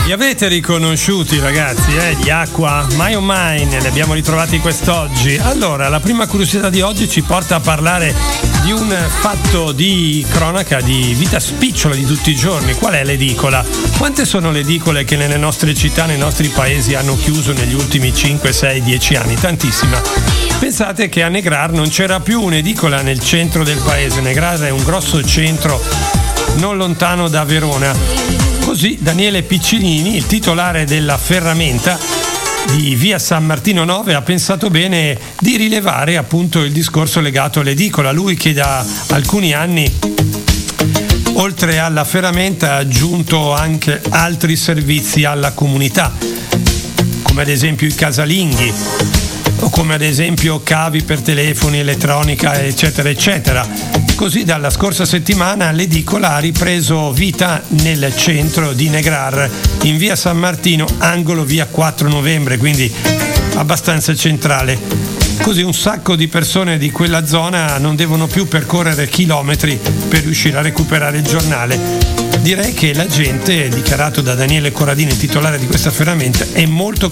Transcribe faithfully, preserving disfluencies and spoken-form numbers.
Li avete riconosciuti, ragazzi, eh? Gli Aqua, My Oh Mine, li abbiamo ritrovati quest'oggi. Allora, la prima curiosità di oggi ci porta a parlare di un fatto di cronaca, di vita spicciola di tutti i giorni. Qual è l'edicola? Quante sono le edicole che nelle nostre città, nei nostri paesi hanno chiuso negli ultimi cinque, sei, dieci anni? Tantissima. Pensate che a Negrar non c'era più un'edicola nel centro del paese. Negrar è un grosso centro non lontano da Verona. Così Daniele Piccinini, il titolare della ferramenta di via San Martino nove, ha pensato bene di rilevare appunto il discorso legato all'edicola. Lui che da alcuni anni, oltre alla ferramenta, ha aggiunto anche altri servizi alla comunità, come ad esempio i casalinghi, o come ad esempio cavi per telefoni, elettronica, eccetera eccetera. Così dalla scorsa settimana l'edicola ha ripreso vita nel centro di Negrar, in via San Martino, angolo via quattro novembre, quindi abbastanza centrale. Così un sacco di persone di quella zona non devono più percorrere chilometri per riuscire a recuperare il giornale. Direi che la gente, dichiarato da Daniele Corradini, titolare di questa ferramenta, è molto